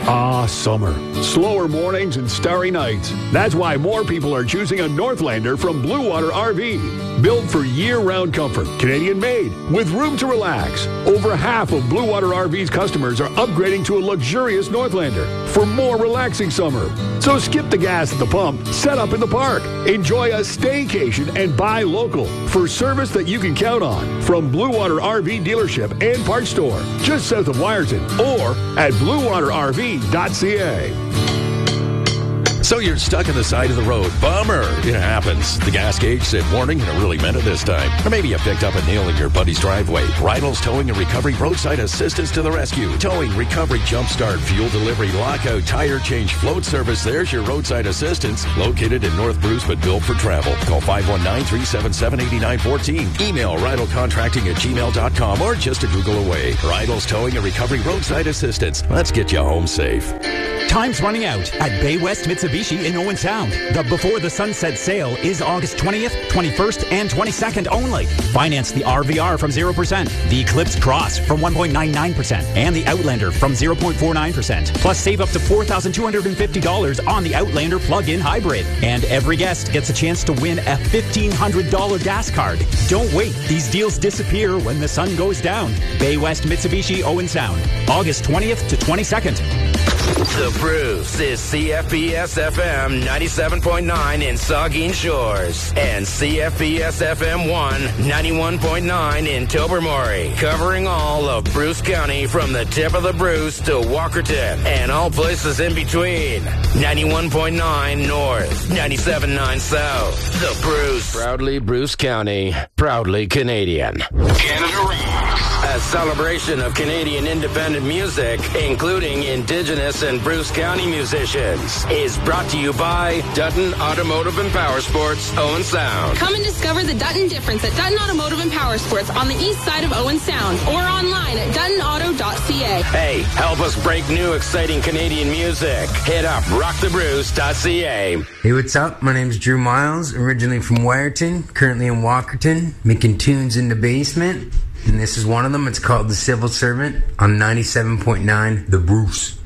Ah, summer. Slower mornings and starry nights. That's why more people are choosing a Northlander from Blue Water RV. Built for year-round comfort, Canadian-made, with room to relax. Over half of Blue Water RV's customers are upgrading to a luxurious Northlander for more relaxing summer. So skip the gas at the pump, set up in the park. Enjoy a staycation and buy local for service that you can count on from Blue Water RV dealership and parts store just south of Wyerton or at bluewaterrv.ca. So you're stuck on the side of the road. Bummer. It happens. The gas gauge said warning and it really meant it this time. Or maybe you picked up a nail in your buddy's driveway. Rydell's Towing and Recovery roadside assistance to the rescue. Towing, recovery, jumpstart, fuel delivery, lockout, tire change, float service. There's your roadside assistance. Located in North Bruce but built for travel. Call 519-377-8914. Email rydellcontracting@gmail.com or just a Google away. Rydell's Towing and Recovery roadside assistance. Let's get you home safe. Time's running out at Bay West Mitsubishi in Owen Sound. The Before the Sunset sale is August 20th, 21st, and 22nd only. Finance the RVR from 0%, the Eclipse Cross from 1.99%, and the Outlander from 0.49%. Plus save up to $4,250 on the Outlander plug-in hybrid. And every guest gets a chance to win a $1,500 gas card. Don't wait. These deals disappear when the sun goes down. Bay West Mitsubishi Owen Sound, August 20th to 22nd. The Bruce is CFPS FM 97.9 in Saugeen Shores and CFPS FM 1 91.9 in Tobermory, covering all of Bruce County from the tip of the Bruce to Walkerton and all places in between. 91.9 North, 97.9 South. The Bruce. Proudly Bruce County, proudly Canadian. Canada Rocks. A celebration of Canadian independent music, including Indigenous and Bruce County musicians, is brought to you by Dutton Automotive and Power Sports, Owen Sound. Come and discover the Dutton difference at Dutton Automotive and Power Sports on the east side of Owen Sound or online at duttonauto.ca. Hey, help us break new exciting Canadian music. Hit up rockthebruce.ca. Hey, what's up? My name's Drew Miles, originally from Wyerton, currently in Walkerton, making tunes in the basement. And this is one of them. It's called The Civil Servant on 97.9 The Bruce.